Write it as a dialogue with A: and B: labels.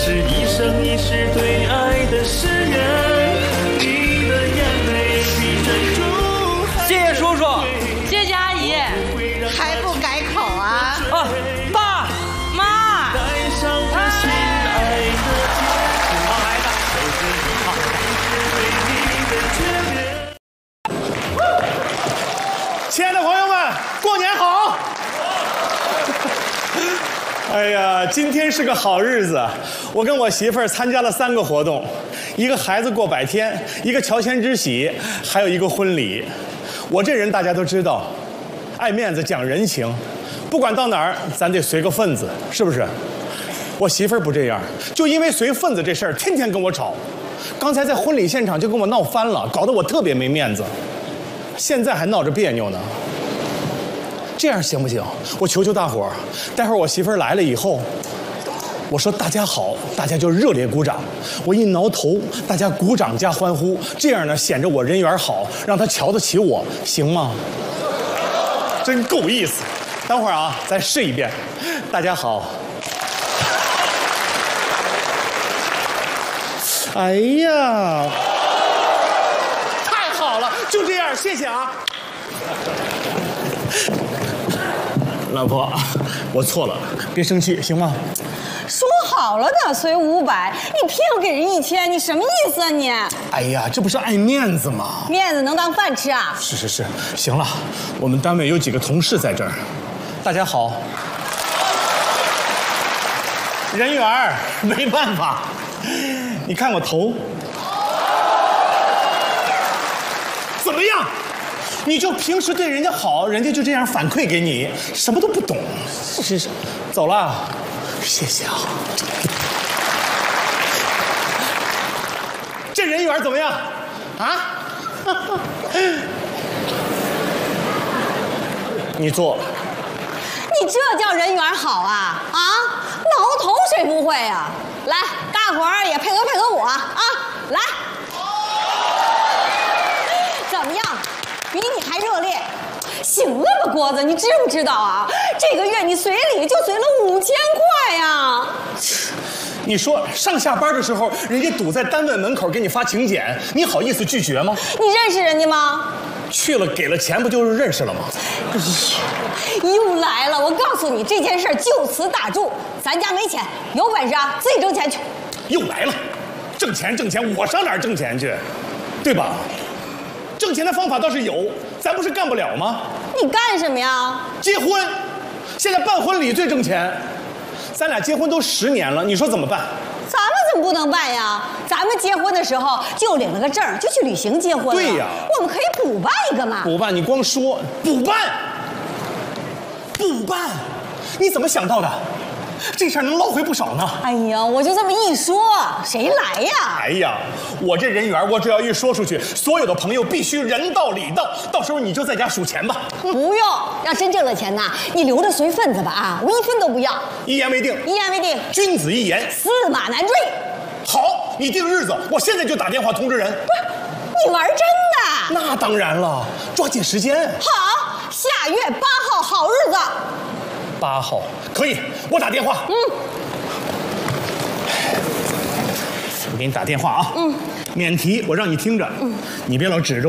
A: 是一生一世对爱的誓言。你的眼泪比珍珠。
B: 谢谢叔叔，
C: 谢谢阿姨，
D: 还不改口啊？
B: 啊，爸
C: 妈，
A: 带上这心爱的
B: 好孩子，
E: 亲爱的朋友们，过年好！哎呀，今天是个好日子，我跟我媳妇儿参加了3个活动，一个孩子过100天，一个乔迁之喜，还有一个婚礼。我这人大家都知道，爱面子讲人情，不管到哪儿咱得随个份子，是不是？我媳妇儿不这样，就因为随份子这事儿，天天跟我吵。刚才在婚礼现场就跟我闹翻了，搞得我特别没面子。现在还闹着别扭呢。这样行不行？我求求大伙儿，待会儿我媳妇儿来了以后，我说大家好，大家就热烈鼓掌。我一挠头，大家鼓掌加欢呼，这样呢显着我人缘好，让他瞧得起我，行吗？真够意思。等会儿啊，再试一遍。大家好。哎呀，太好了，就这样，谢谢啊。老婆，我错了，别生气，行吗？
D: 说好了的，随500，你偏要给人1000，你什么意思啊你？
E: 哎呀，这不是爱面子吗？
D: 面子能当饭吃啊？
E: 是，行了，我们单位有几个同事在这儿，大家好。人缘儿没办法，你看我头，怎么样？你就平时对人家好，人家就这样反馈给你，什么都不懂。是，走了，谢谢啊。这人缘怎么样？啊？你坐。
D: 你这叫人缘好啊？啊，挠头谁不会啊？来，大伙儿也配合我啊！来，怎么样？比你还热烈。行了吧，郭子，你知不知道啊？这个月你随礼就随了5000块呀！
E: 你说上下班的时候，人家堵在单位门口给你发请柬，你好意思拒绝吗？
D: 你认识人家吗？
E: 去了给了钱，不就是认识了吗？
D: 又来了！我告诉你，这件事就此打住。咱家没钱，有本事啊，自己挣钱去。
E: 又来了，挣钱，我上哪儿挣钱去？对吧？挣钱的方法倒是有，咱不是干不了吗？
D: 你干什么呀？
E: 结婚，现在办婚礼最挣钱。咱俩结婚都10年了，你说怎么办？
D: 咱们怎么不能办呀？咱们结婚的时候就领了个证，就去旅行结婚了。
E: 对呀，
D: 我们可以补办一个嘛。
E: 补办？你光说补办，你怎么想到的？这事儿能捞回不少呢。
D: 哎呀，我就这么一说，谁来呀？
E: 哎呀，我这人缘，我只要一说出去，所有的朋友必须人到礼到，到时候你就在家数钱吧。
D: 不用，要真挣了钱呐，你留着随份子吧啊，我1分都不要。
E: 一言为定。
D: 一言为定。
E: 君子一言，
D: 驷马难追。
E: 好，你定日子，我现在就打电话通知人。
D: 不是，你玩真的？
E: 那当然了，抓紧时间。
D: 好，下月8号好日子。
E: 8号可以，我打电话。我给你打电话啊。免提，我让你听着。你别老指着。